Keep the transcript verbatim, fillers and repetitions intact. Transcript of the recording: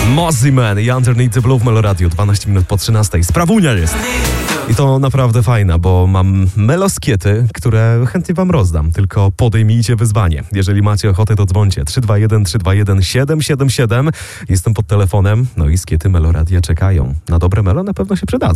Mozzie Man i Underneath the Blue w Meloradio, dwanaście minut po trzynastej. Sprawunia jest. I to naprawdę fajna, bo mam meloskiety, które chętnie wam rozdam. Tylko podejmijcie wyzwanie. Jeżeli macie ochotę, to dzwońcie. trzy dwa jeden trzy dwa jeden siedem siedem siedem. Jestem pod telefonem. No i skiety Meloradia czekają. Na dobre melo na pewno się przydadzą.